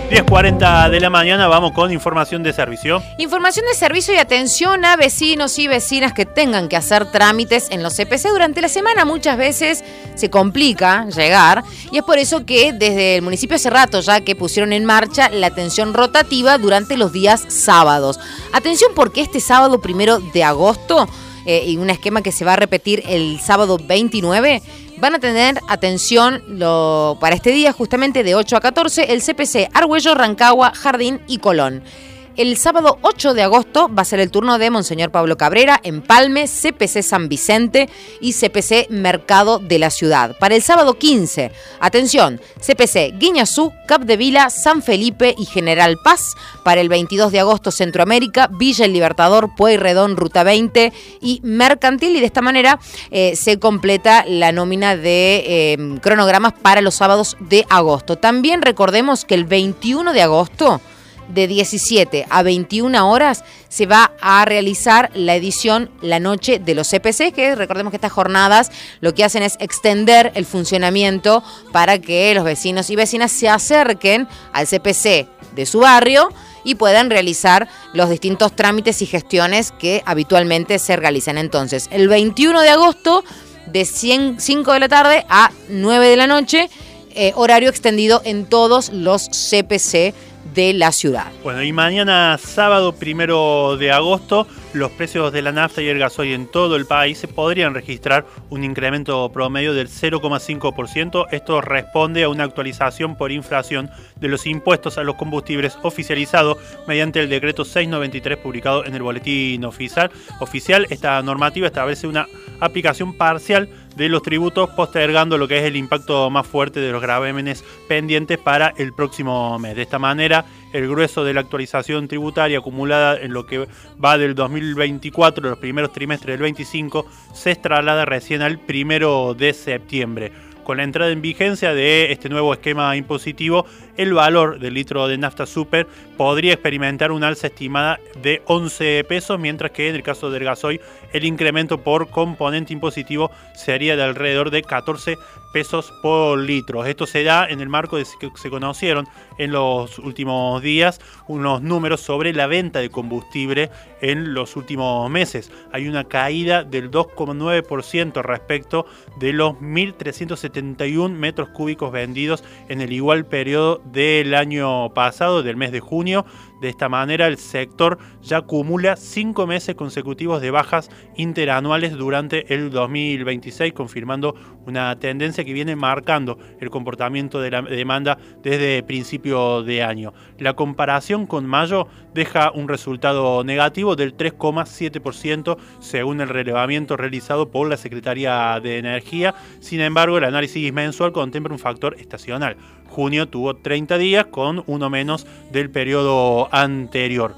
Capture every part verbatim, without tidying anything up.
diez cuarenta de la mañana, vamos con información de servicio. Información de servicio y atención a vecinos y vecinas que tengan que hacer trámites en los C P C. Durante la semana muchas veces se complica llegar y es por eso que desde el municipio hace rato ya que pusieron en marcha la atención rotativa durante los días sábados. Atención porque este sábado primero de agosto eh, y un esquema que se va a repetir el sábado veintinueve, van a tener atención lo, para este día justamente de ocho a catorce el C P C Argüello, Rancagua, Jardín y Colón. El sábado ocho de agosto va a ser el turno de Monseñor Pablo Cabrera, Empalme, C P C San Vicente y C P C Mercado de la Ciudad. Para el sábado quince, atención, C P C Guiñazú, Capdevila, San Felipe y General Paz. Para el veintidós de agosto, Centroamérica, Villa El Libertador, Pueyrredón, Ruta veinte y Mercantil. Y de esta manera eh, se completa la nómina de eh, cronogramas para los sábados de agosto. También recordemos que el veintiuno de agosto, de diecisiete a veintiuna horas, se va a realizar la edición La Noche de los C P C, que recordemos que estas jornadas lo que hacen es extender el funcionamiento para que los vecinos y vecinas se acerquen al C P C de su barrio y puedan realizar los distintos trámites y gestiones que habitualmente se realizan. Entonces, el veintiuno de agosto, de cinco de la tarde a nueve de la noche, eh, horario extendido en todos los C P C de la ciudad. Bueno, y mañana sábado primero de agosto, los precios de la nafta y el gasoil en todo el país se podrían registrar un incremento promedio del cero coma cinco por ciento. Esto responde a una actualización por inflación de los impuestos a los combustibles oficializado mediante el decreto seiscientos noventa y tres publicado en el boletín oficial. oficial. Esta normativa establece una aplicación parcial de los tributos, postergando lo que es el impacto más fuerte de los gravámenes pendientes para el próximo mes. De esta manera, el grueso de la actualización tributaria acumulada en lo que va del dos mil veinticuatro, los primeros trimestres del veinticinco, se traslada recién al primero de septiembre. Con la entrada en vigencia de este nuevo esquema impositivo, el valor del litro de nafta super podría experimentar una alza estimada de once pesos, mientras que en el caso del gasoil el incremento por componente impositivo sería de alrededor de catorce pesos por litro. Esto se da en el marco de que se conocieron en los últimos días unos números sobre la venta de combustible en los últimos meses. Hay una caída del dos coma nueve por ciento respecto de los mil trescientos setenta y uno metros cúbicos vendidos en el igual periodo del año pasado, del mes de junio. De esta manera, el sector ya acumula cinco meses consecutivos de bajas interanuales durante el dos mil veintiséis, confirmando una tendencia que viene marcando el comportamiento de la demanda desde principio de año. La comparación con mayo deja un resultado negativo del tres coma siete por ciento según el relevamiento realizado por la Secretaría de Energía. Sin embargo, el análisis mensual contempla un factor estacional. Junio tuvo treinta días con uno menos del periodo anterior.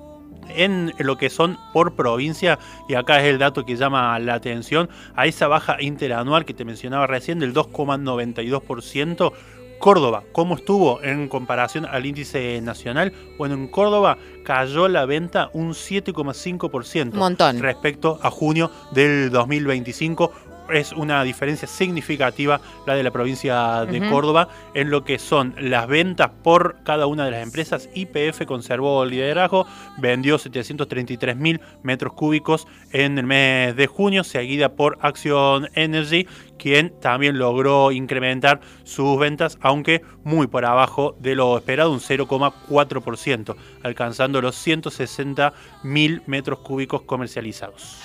En lo que son por provincia, y acá es el dato que llama la atención, a esa baja interanual que te mencionaba recién del dos coma noventa y dos por ciento, Córdoba, ¿cómo estuvo en comparación al índice nacional? Bueno, en Córdoba cayó la venta un siete coma cinco por ciento Montón. respecto a junio del dos mil veinticinco. Es una diferencia significativa la de la provincia de uh-huh. Córdoba en lo que son las ventas por cada una de las empresas. Y P F conservó el liderazgo, vendió setecientos treinta y tres mil metros cúbicos en el mes de junio, seguida por Action Energy, quien también logró incrementar sus ventas, aunque muy por abajo de lo esperado, un cero coma cuatro por ciento, alcanzando los ciento sesenta mil metros cúbicos comercializados.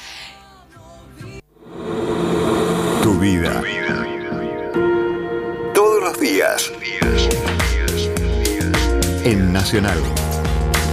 Tu vida. Todos los días. En Nacional.